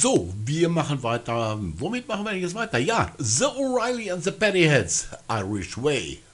So, wir machen weiter. Womit machen wir denn jetzt weiter? Ja, The O'Reilly and the Paddyheads, Irish Way.